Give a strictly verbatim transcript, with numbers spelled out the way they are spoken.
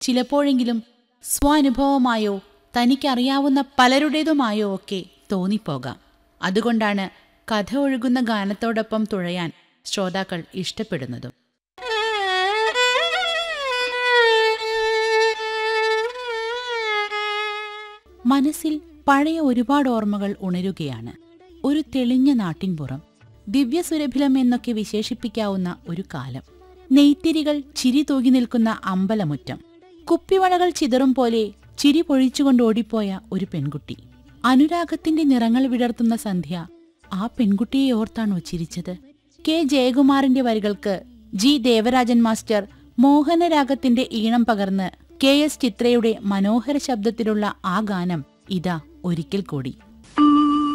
ചിലപ്പോഴെങ്കിലും സ്വാനുഭവമായോ തനിക്കറിയാവുന്ന പലരുടേതുമായോ ഒക്കെ തോന്നിപ്പോകാം. അതുകൊണ്ടാണ് കഥ ഒഴുകുന്ന ഗാനത്തോടൊപ്പം തുഴയാൻ ശ്രോതാക്കൾ ഇഷ്ടപ്പെടുന്നതും. മനസ്സിൽ പഴയ ഒരുപാട് ഓർമ്മകൾ ഉണരുകയാണ്. ഒരു തെളിഞ്ഞ നാട്ടിൻപുറം, ദിവ്യസുരഭിലം എന്നൊക്കെ വിശേഷിപ്പിക്കാവുന്ന ഒരു കാലം. നെയ്ത്തിരികൾ ചിരി തൂകി നിൽക്കുന്ന അമ്പലമുറ്റം, കുപ്പിവളകൾ ചിതറും പോലെ ചിരി പൊഴിച്ചുകൊണ്ട് ഓടിപ്പോയ ഒരു പെൺകുട്ടി. അനുരാഗത്തിന്റെ നിറങ്ങൾ വിടർത്തുന്ന സന്ധ്യ ആ പെൺകുട്ടിയെ ഓർത്താണോ ചിരിച്ചത്? കെ ജയകുമാറിന്റെ വരികൾക്ക് ജി ദേവരാജൻ മാസ്റ്റർ മോഹനരാഗത്തിന്റെ ഈണം പകർന്ന് കെ എസ് ചിത്രയുടെ മനോഹര ശബ്ദത്തിലുള്ള ആ ഗാനം ഇതാ ഒരിക്കൽ കൂടി.